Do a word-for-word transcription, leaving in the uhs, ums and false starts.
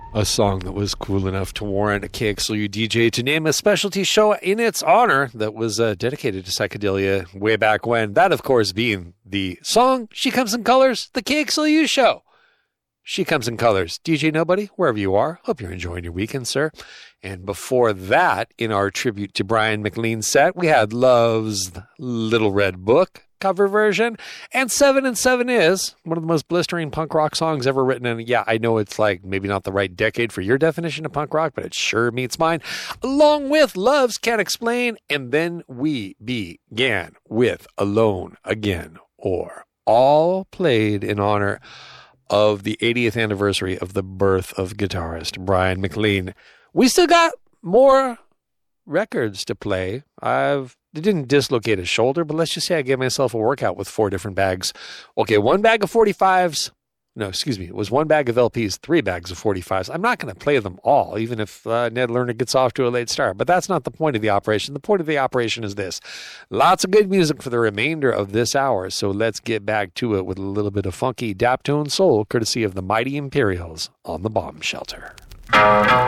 A song that was cool enough to warrant a K X L U D J to name a specialty show in its honor that was uh, dedicated to psychedelia way back when. That, of course, being the song She Comes in Colors, the K X L U show. She Comes in Colors. D J Nobody, wherever you are, hope you're enjoying your weekend, sir. And before that, in our tribute to Brian McLean set, we had Love's Little Red Book cover version, and Seven and Seven is one of the most blistering punk rock songs ever written. And yeah, I know it's like maybe not the right decade for your definition of punk rock, but it sure meets mine, along with Love's Can't Explain. And then we began with Alone Again, or all played in honor of the eightieth anniversary of the birth of guitarist Brian McLean. We still got more records to play. I've I didn't dislocate a shoulder, but let's just say I gave myself a workout with four different bags. Okay, one bag of forty-fives. No, excuse me. It was one bag of L Ps, three bags of forty-fives. I'm not going to play them all, even if uh, Ned Lerner gets off to a late start. But that's not the point of the operation. The point of the operation is this. Lots of good music for the remainder of this hour, so let's get back to it with a little bit of funky Daptone soul, courtesy of the Mighty Imperials on the Bomb Shelter.